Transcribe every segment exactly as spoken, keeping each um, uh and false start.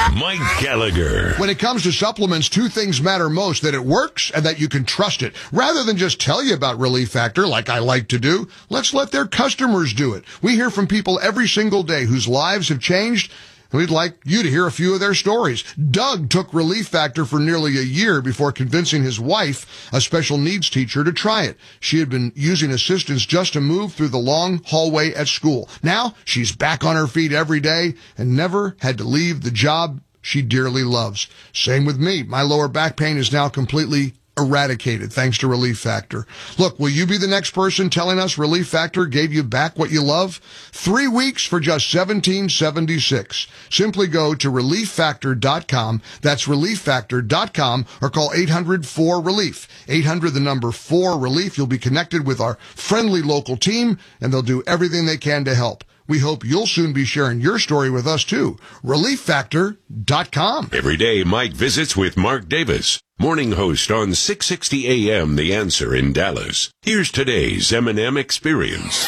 Mike Gallagher. When it comes to supplements, two things matter most: that it works and that you can trust it. Rather than just tell you about Relief Factor, like I like to do, let's let their customers do it. We hear from people every single day whose lives have changed. We'd like you to hear a few of their stories. Doug took Relief Factor for nearly a year before convincing his wife, a special needs teacher, to try it. She had been using assistance just to move through the long hallway at school. Now she's back on her feet every day and never had to leave the job she dearly loves. Same with me. My lower back pain is now completely eradicated thanks to Relief Factor. Look, will you be the next person telling us Relief Factor gave you back what you love? Three weeks for just seventeen seventy-six. Simply go to relief factor dot com. That's relief factor dot com, or call eight hundred four relief. eight hundred, the number four relief. You'll be connected with our friendly local team, and they'll do everything they can to help. We hope you'll soon be sharing your story with us, too. relief factor dot com. Every day, Mike visits with Mark Davis, morning host on six sixty A M The Answer in Dallas. Here's today's M and M Experience.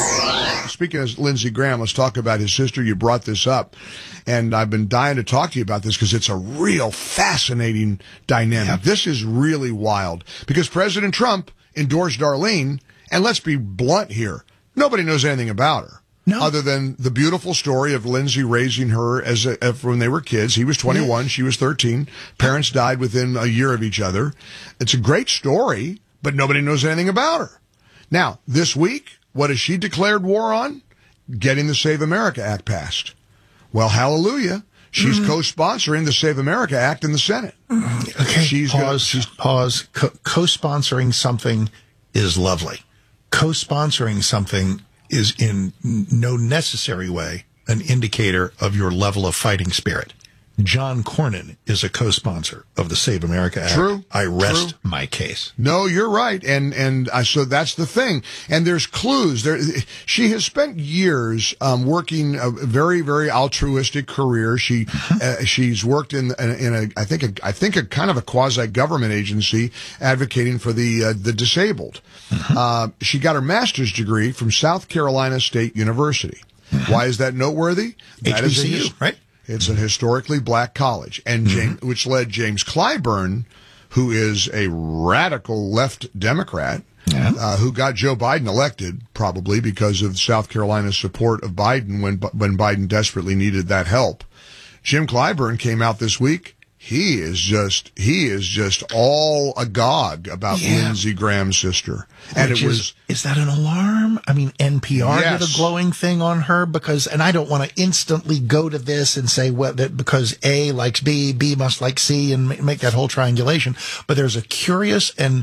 Speaking of Lindsey Graham, let's talk about his sister. You brought this up, and I've been dying to talk to you about this because it's a real fascinating dynamic. Yeah. This is really wild because President Trump endorsed Darlene, and let's be blunt here, nobody knows anything about her. No. Other than the beautiful story of Lindsey raising her as a, uh, when they were kids. He was twenty-one, she was thirteen. Parents died within a year of each other. It's a great story, but nobody knows anything about her. Now, this week, what has she declared war on? Getting the Save America Act passed. Well, hallelujah. She's mm-hmm. co-sponsoring the Save America Act in the Senate. Mm-hmm. Okay, she's pause, gonna, she's, pause. Co- co-sponsoring something is lovely. Co-sponsoring something is in no necessary way an indicator of your level of fighting spirit. John Cornyn is a co-sponsor of the Save America Act. True. I rest True. my case. No, you're right. And, and uh, so that's the thing. And there's clues there. She has spent years, um, working a very, very altruistic career. She, uh, she's worked in, in, in a, I think, a, I think a kind of a quasi-government agency advocating for the, uh, the disabled. Mm-hmm. Uh, she got her master's degree from South Carolina State University. Mm-hmm. Why is that noteworthy? That H B C U, is his, right? It's a historically black college, and James, mm-hmm. which led James Clyburn, who is a radical left Democrat, yeah. uh, who got Joe Biden elected, probably because of South Carolina's support of Biden when when Biden desperately needed that help. Jim Clyburn came out this week. He is just he is just all agog about yeah. Lindsey Graham's sister, and Which it was is, is that an alarm? I mean, N P R yes. did a glowing thing on her because, and I don't want to instantly go to this and say well that because A likes B, B must like C, and make that whole triangulation. But there's a curious and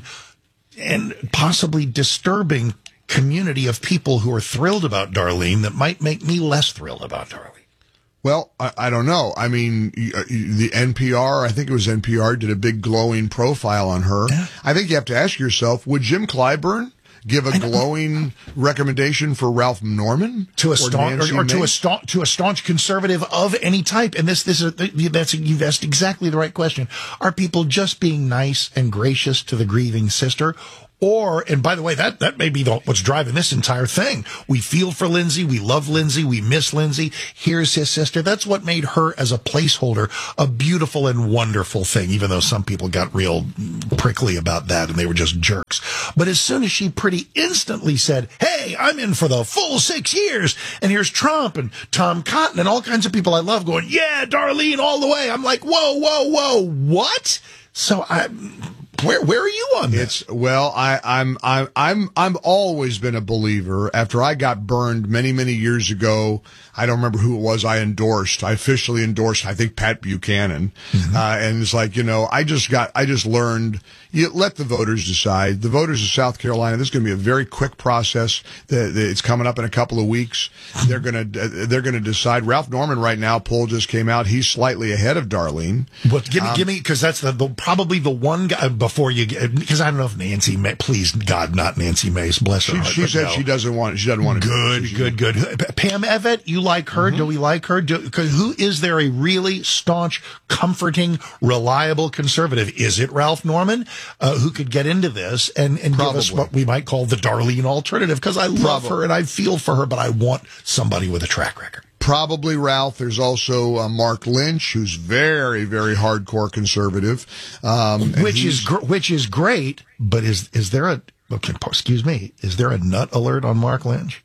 and possibly disturbing community of people who are thrilled about Darlene that might make me less thrilled about Darlene. Well, I, I don't know. I mean, the N P R, I think it was N P R, did a big glowing profile on her. Yeah. I think you have to ask yourself, would Jim Clyburn give a glowing recommendation for Ralph Norman to a staunch or, or to a staunch to a staunch conservative of any type? And this this is that's you've asked exactly the right question. Are people just being nice and gracious to the grieving sister? Or, and by the way, that, that may be the, what's driving this entire thing. We feel for Lindsey. We love Lindsey. We miss Lindsey. Here's his sister. That's what made her as a placeholder a beautiful and wonderful thing, even though some people got real prickly about that and they were just jerks. But as soon as she pretty instantly said, hey, I'm in for the full six years, and here's Trump and Tom Cotton and all kinds of people I love going, yeah, Darlene all the way. I'm like, whoa, whoa, whoa, what? So I... Where where are you on this? It's well, I, I'm I'm I'm I'm always been a believer. After I got burned many many years ago, I don't remember who it was. I endorsed. I officially endorsed. I think Pat Buchanan, mm-hmm. uh, and it's like you know, I just got I just learned. You let the voters decide. The voters of South Carolina. This is going to be a very quick process. The, the, it's coming up in a couple of weeks. They're gonna they're gonna decide. Ralph Norman right now. Poll just came out. He's slightly ahead of Darlene. But give me um, give me because that's the, the probably the one guy. Before you get, because I don't know if Nancy May, please God, not Nancy Mace, bless her she, heart. She said no. she doesn't want, she doesn't want to. Good, do good, good. Pam Evett, you like her? Mm-hmm. Do we like her? Do, cause who is there a really staunch, comforting, reliable conservative? Is it Ralph Norman, uh, who could get into this and, and give us what we might call the Darlene alternative? Because I love Probably. her and I feel for her, but I want somebody with a track record. probably Ralph. There's also uh, Mark Lynch, who's very, very hardcore conservative, um, which is gr- which is great. But is is there a okay? Excuse me. Is there a nut alert on Mark Lynch?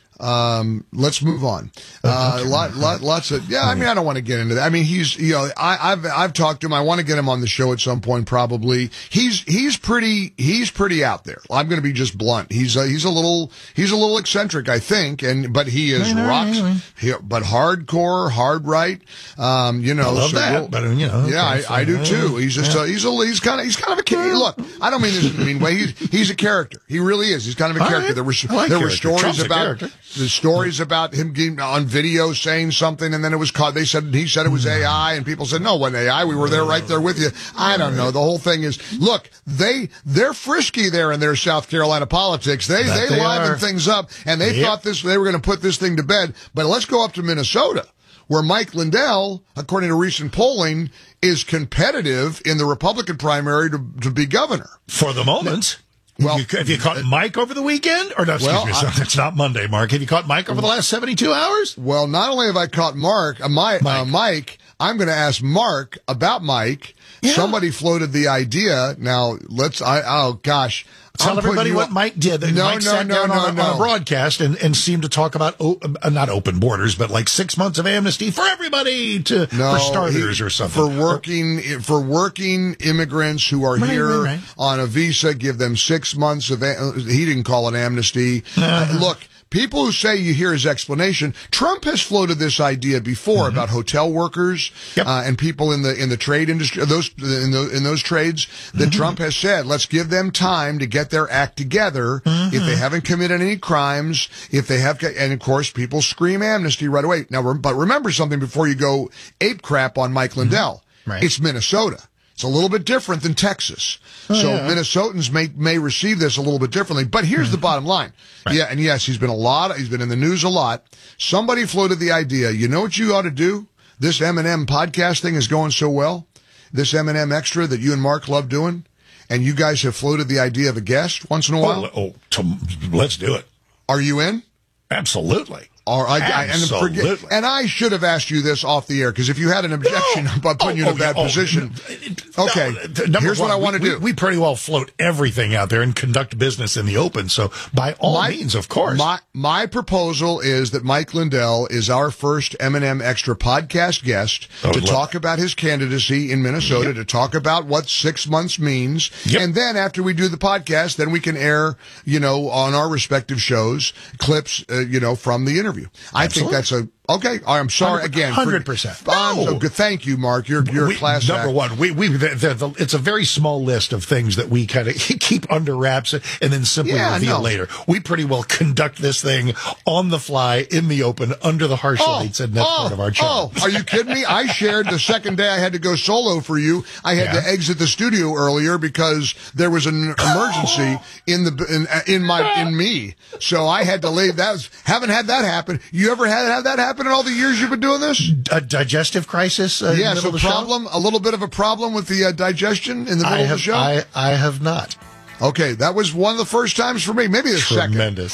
Um, let's move on. Uh, okay. lot, lot, lots of, yeah, I mean, I don't want to get into that. I mean, he's, you know, I, I've, I've talked to him. I want to get him on the show at some point, probably. He's, he's pretty, he's pretty out there. I'm going to be just blunt. He's, a, he's a little, he's a little eccentric, I think. And, but he is no, no, rocks, no, no. He, but hardcore, hard right. Um, you know, I love so that, we'll, but you know, yeah, okay, I, so, I do too. He's just, yeah. a, he's a, he's kind of, he's kind of a kid. Look, I don't mean this in a mean way. He's, he's a character. He really is. He's kind of a All character. right. There were, like there were character. stories Trump's a about, character. the stories about about him getting on video saying something, and then it was caught. They said he said it was A I, and people said no, it wasn't A I. We were there, right there with you. I don't know. The whole thing is, look, they they're frisky there in their South Carolina politics. They That they, they liven are. things up, and they Yep. thought this they were going to put this thing to bed. But let's go up to Minnesota, where Mike Lindell, according to recent polling, is competitive in the Republican primary to, to be governor. For the moment. Well, Have you, have you caught Mike over the weekend? Or no, excuse Well, me, I- it's not Monday, Mark. Have you caught Mike over the last seventy-two hours? Well, not only have I caught Mark, uh, my, Mike. Uh, Mike, I'm going to ask Mark about Mike. Yeah. Somebody floated the idea. Now, let's, I, oh gosh. Tell I'm putting everybody you what up- Mike did. No, Mike no, sat no, down no, on, a, no. on a broadcast and, and seemed to talk about, o- uh, not open borders, but like six months of amnesty for everybody to, No, for starters he- or something. For working, for working immigrants who are Right, here right, right. on a visa, give them six months of, a- he didn't call it amnesty. Uh, look, people who say you hear his explanation, Trump has floated this idea before Mm-hmm. about hotel workers, Yep. uh, and people in the, in the trade industry, those, in those, in those trades that Mm-hmm. Trump has said, let's give them time to get their act together. Mm-hmm. If they haven't committed any crimes, if they have, and of course people scream amnesty right away. Now, but remember something before you go ape crap on Mike Lindell. Right. It's Minnesota. It's a little bit different than Texas. Oh, so yeah. Minnesotans may, may receive this a little bit differently. But here's the bottom line. Right. Yeah, and yes, he's been a lot, he's been in the news a lot. Somebody floated the idea, you know what you ought to do? This M and M podcast thing is going so well. This M and M Extra that you and Mark love doing. And you guys have floated the idea of a guest once in a while. Oh, oh to, let's do it. Are you in? Absolutely. Or I, I, and, forget, Absolutely. and I should have asked you this off the air, because if you had an objection No. about putting you in Oh, a bad oh, yeah. position. Oh, Okay, no, th- number here's what one, I want to we, do. We, we pretty well float everything out there and conduct business in the open. So by all My- means, of course. My my proposal is that Mike Lindell is our first M and M Extra podcast guest I would to love talk about his candidacy in Minnesota, to talk about what six months means. Yep. And then after we do the podcast, then we can air, you know, on our respective shows, clips, uh, you know, from the interview. I Absolutely. think that's a, okay, I'm sorry again. one hundred percent. I'm No. so good. Thank you, Mark. You're, you're We- a class number act. one, we, we, the, the, the, it's a very small list of things that we kind of keep under wraps and then simply Yeah, reveal no. later. We pretty well conduct this thing on the fly, in the open, under the harsh lights, and that's oh, part of our charm. Oh, are you kidding me? I shared the second day I had to go solo for you. I had Yeah. to exit the studio earlier because there was an emergency in the in, in my in me. So I had to leave. That was, haven't had that happen. You ever had have that happen in all the years you've been doing this? A digestive crisis? Uh, in the Yeah. middle So of the show? problem, a little bit of a problem with the uh, digestion in the middle I of have, the show. I, I have not. Okay, that was one of the first times for me. Maybe the second. Tremendous.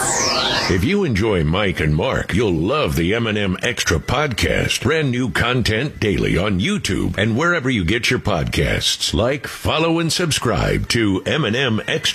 If you enjoy Mike and Mark, you'll love the M and M Extra podcast. Brand new content daily on YouTube and wherever you get your podcasts. Like, follow, and subscribe to M and M Extra.